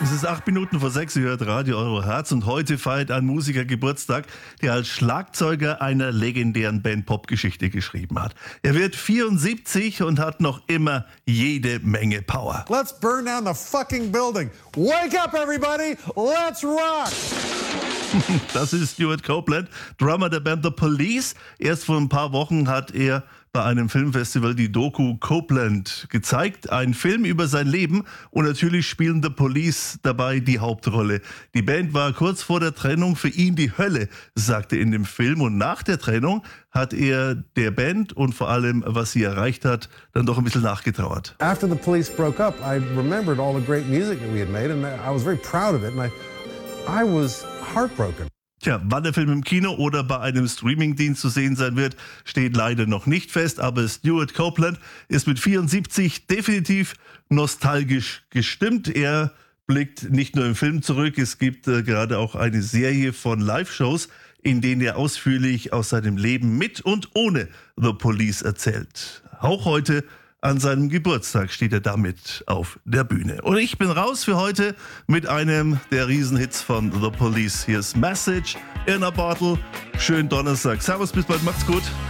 Es ist 8 Minuten vor 6, ihr hört Radio Euro Herz und heute feiert ein Musiker Geburtstag, der als Schlagzeuger einer legendären Band Popgeschichte geschrieben hat. Er wird 74 und hat noch immer jede Menge Power. Let's burn down the fucking building. Wake up everybody, let's rock! Das ist Stewart Copeland, Drummer der Band The Police. Erst vor ein paar Wochen hat er bei einem Filmfestival die Doku Copeland gezeigt. Ein Film über sein Leben und natürlich spielen The Police dabei die Hauptrolle. Die Band war kurz vor der Trennung für ihn die Hölle, sagte in dem Film. Und nach der Trennung hat er der Band und vor allem, was sie erreicht hat, dann doch ein bisschen nachgetrauert. After The Police broke up, I remembered all the great music that we had made and I was very proud of it and I was heartbroken. Tja, wann der Film im Kino oder bei einem Streamingdienst zu sehen sein wird, steht leider noch nicht fest. Aber Stewart Copeland ist mit 74 definitiv nostalgisch gestimmt. Er blickt nicht nur im Film zurück, es gibt gerade auch eine Serie von Live-Shows, in denen er ausführlich aus seinem Leben mit und ohne The Police erzählt. Auch heute an seinem Geburtstag steht er damit auf der Bühne. Und ich bin raus für heute mit einem der Riesenhits von The Police. Hier ist Message in a Bottle. Schönen Donnerstag. Servus, bis bald, macht's gut.